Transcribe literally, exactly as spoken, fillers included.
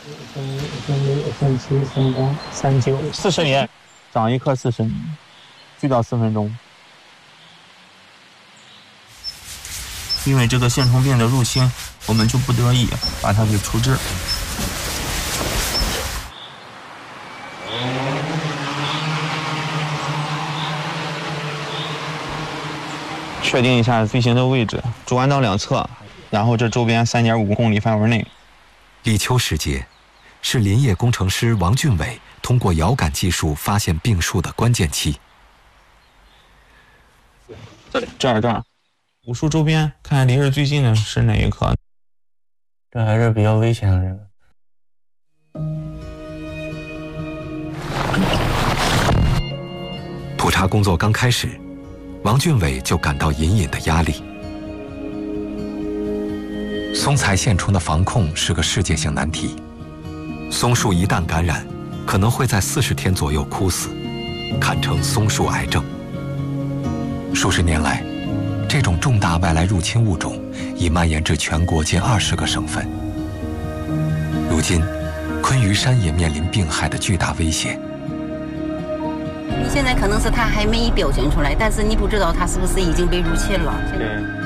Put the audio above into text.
分一、分六、分七、分八、三九， 四十年，长一棵四十年，锯到四分钟。因为这个线虫病的入侵，我们就不得已把它给处置。确定一下飞行的位置，主弯道两侧，然后这周边三点五公里范围内。 立秋时节，是林业工程师王俊伟通过遥感技术发现病树的关键期。 这里，这儿，这儿，五树周边，看离着最近的是哪一棵？ 这还是比较危险的这个。 普查工作刚开始，王俊伟就感到隐隐的压力。松材线虫的防控是个世界性难题，松树一旦感染，可能会在四十天左右枯死，堪称松树癌症。数十年来，这种重大外来入侵物种已蔓延至全国近二十个省份。如今，昆鱼山也面临病害的巨大威胁。 你现在可能是它还没表现出来，但是你不知道它是不是已经被入侵了。 对。